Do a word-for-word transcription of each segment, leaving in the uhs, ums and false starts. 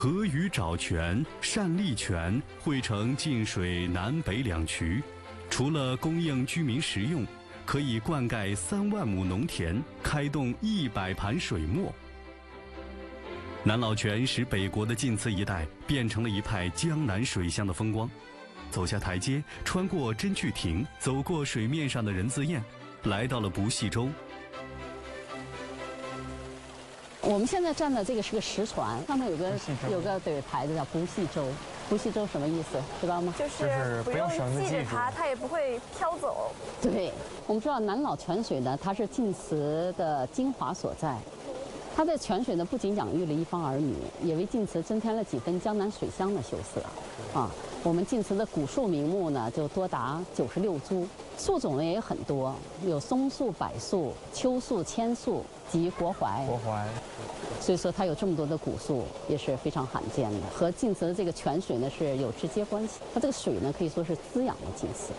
河鱼沼泉、单立泉汇成晋水南北两渠，除了供应居民食用，可以灌溉三万亩农田，开动一百盘水墨。南老泉使北国的晋祠一带变成了一派江南水乡的风光。走下台阶，穿过真趣亭，走过水面上的人字堰，来到了不系洲。 我们现在站的这个是个石船，上面有个有个对牌子叫不系洲。不系洲什么意思？知道吗？ 就是不用系着它，它也不会飘走。 对，我们知道南老泉水呢，它是晋祠的精华所在。它的泉水呢，不仅养育了一方儿女，也为晋祠增添了几分江南水乡的秀色。啊，我们晋祠的古树名木呢，就多达九十六株，树种类也很多，有松树、柏树、秋树、千树及国槐。 国槐。 所以说它有这么多的古树，也是非常罕见的。和晋祠的这个泉水呢是有直接关系。它这个水呢，可以说是滋养了晋祠。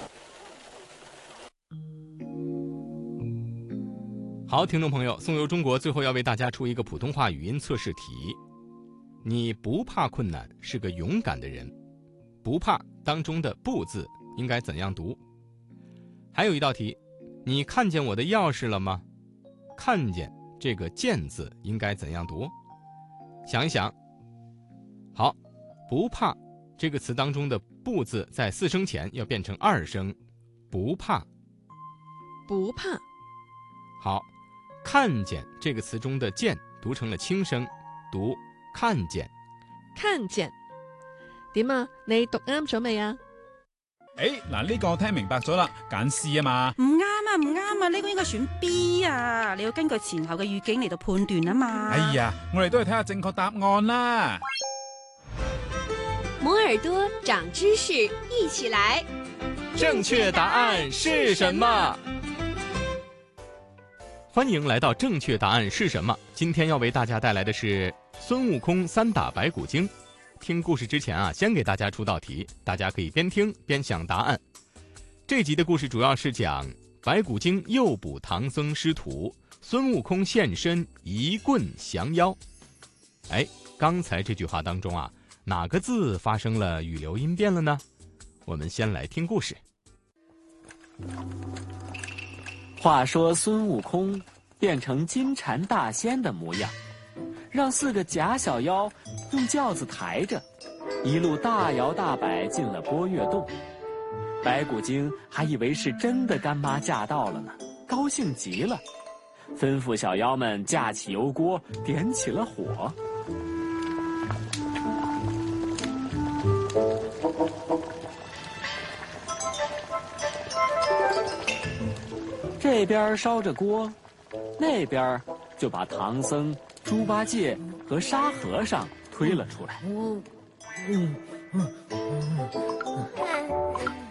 好，听众朋友，送游中国最后要为大家出一个普通话语音测试题。你不怕困难，是个勇敢的人。不怕当中的不字应该怎样读？还有一道题，你看见我的钥匙了吗？看见这个见字应该怎样读？想一想。好，不怕这个词当中的不字在四声前要变成二声，不怕。 不怕。 好，看见这个词中的见读成了轻声，读看見。 看見。點啊？你讀啱咗未啊？ 誒，嗱呢個我聽明白咗啦，揀 C 啊嘛。 唔啱啊，唔啱啊，呢個應該選 B 啊，你要根據前後嘅語境嚟到判斷啊嘛。 哎呀，我哋都係睇下正確答案啦。 摩耳朵長知識，一起來。 正確答案是什麼？歡迎來到正確答案是什麼？今天要為大家帶來的是孫悟空三打白骨精。聽故事之前啊，先給大家出道題，大家可以邊聽邊想答案。這集的故事主要是講白骨精誘捕唐僧師徒，孫悟空現身一棍降妖。哎，剛才這句話當中啊，哪個字發生了語流音變了呢？我們先來聽故事。 話說孫悟空變成金蟬大仙的模樣，讓四個假小妖用轎子抬着，一路大搖大擺進了波月洞。白骨精還以為是真的乾媽駕到了呢，高興極了，吩咐小妖們架起油鍋，點起了火。這邊燒着鍋，那邊就把唐僧、豬八戒和沙和尚推了出來。